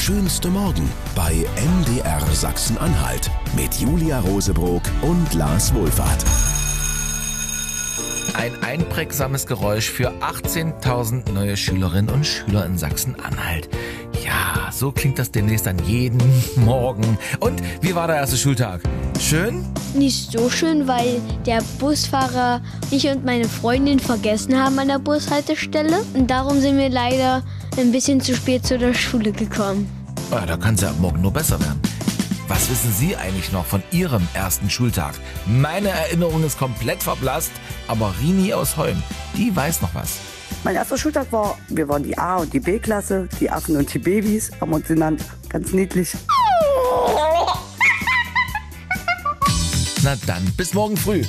schönste Morgen bei MDR Sachsen-Anhalt mit Julia Rosebrock und Lars Wohlfahrt. Ein einprägsames Geräusch für 18.000 neue Schülerinnen und Schüler in Sachsen-Anhalt. Ja, so klingt das demnächst an jeden Morgen. Und wie war der erste Schultag? Schön? Nicht so schön, weil der Busfahrer mich und meine Freundin vergessen haben an der Bushaltestelle. Und darum sind wir leider ein bisschen zu spät zu der Schule gekommen. Ja, da kann es ja morgen nur besser werden. Was wissen Sie eigentlich noch von Ihrem ersten Schultag? Meine Erinnerung ist komplett verblasst, aber Rini aus Holm, die weiß noch was. Mein erster Schultag war, wir waren die A- und die B-Klasse, die Affen und die Babys, haben wir uns genannt, ganz niedlich. Na dann, bis morgen früh.